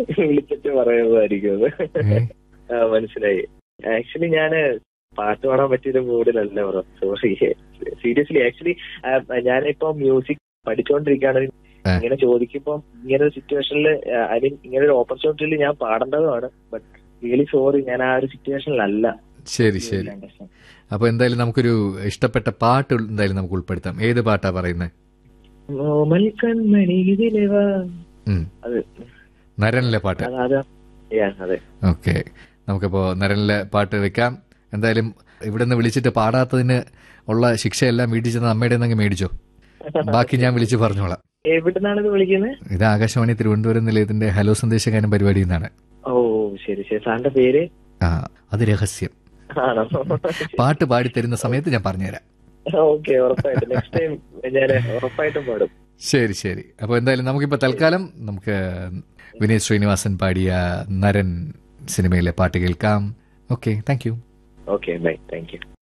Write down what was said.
വിളിച്ചിട്ട് പറയുന്നതായിരിക്കും അത്. മനസ്സിലായി. ആക്ച്വലി ഞാന് പാട്ട് പാടാൻ പറ്റിയൊരു മൂഡിലല്ല ബ്രോ, സോറി. സീരിയസ്ലി ആക്ച്വലി ഞാനിപ്പോ മ്യൂസിക് പഠിച്ചുകൊണ്ടിരിക്കുകയാണ്. ഇങ്ങനെ ചോദിക്കുമ്പോ ഇങ്ങനെ ഒരു സിറ്റുവേഷനിൽ ഐ മീൻ ഇങ്ങനെ ഒരു ഓപ്പർച്യൂണിറ്റിയിൽ ഞാൻ പാടേണ്ടതുമാണ്. ബട്ട് റിയലി സോറി, ഞാൻ ആ ഒരു സിറ്റുവേഷനിലല്ല. ശരി ശരി. അപ്പൊ എന്തായാലും നമുക്കൊരു ഇഷ്ടപ്പെട്ട പാട്ട് എന്തായാലും നമുക്ക് ഉൾപ്പെടുത്താം. ഏത് പാട്ടാ പറയുന്നത്? നരനിലെ പാട്ട്. അതെ. ഓക്കെ, നമുക്കിപ്പോ നരനിലെ പാട്ട് വെക്കാം. എന്തായാലും ഇവിടെ നിന്ന് വിളിച്ചിട്ട് പാടാത്തതിന് ഉള്ള ശിക്ഷയെല്ലാം വീട്ടിൽ ചെന്ന് അമ്മയുടെ നിന്ന് മേടിച്ചോ. ബാക്കി ഞാൻ വിളിച്ച് പറഞ്ഞോളാം. എവിടുന്നാണ് വിളിക്കുന്നത്? ഇത് ആകാശവാണി തിരുവനന്തപുരം നിലയത്തിന്റെ ഹലോ സന്ദേശകാരൻ പരിപാടിയിൽ നിന്നാണ്. ഓ ശരി ശരി. സാറിന്റെ പേര്? അത് രഹസ്യം. പാട്ട് പാടിത്തരുന്ന സമയത്ത് ഞാൻ പറഞ്ഞുതരാം. ഓക്കെ, ഉറപ്പായിട്ടും നെക്സ്റ്റ് ടൈം ഞാൻ ഉറപ്പായിട്ടും പാടും. ശരി ശരി. അപ്പൊ എന്തായാലും നമുക്കിപ്പോ തൽക്കാലം നമുക്ക് വിനീത് ശ്രീനിവാസൻ പാടിയ നരൻ സിനിമയിലെ പാട്ട് കേൾക്കാം. Okay, thank you. Okay, by. Thank you.